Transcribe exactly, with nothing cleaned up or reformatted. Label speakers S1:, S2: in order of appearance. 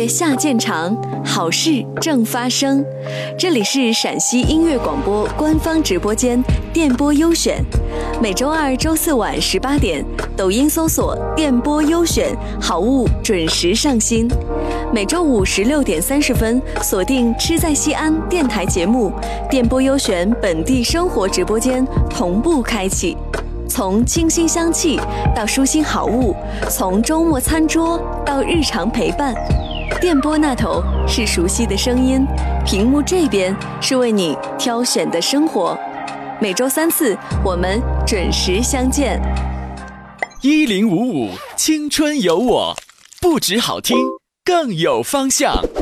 S1: 乐下渐长，好事正发生。这里是陕西音乐广播官方直播间电波优选，每周二、周四晚十八点，抖音搜索“电波优选”，好物准时上新。每周五十六点三十分，锁定吃在西安电台节目“电波优选”本地生活直播间同步开启。从清新香气到舒心好物，从周末餐桌到日常陪伴，电波那头是熟悉的声音，屏幕这边是为你挑选的生活。每周三次，我们准时相见。
S2: 一零五五青春有我，不止好听，更有方向。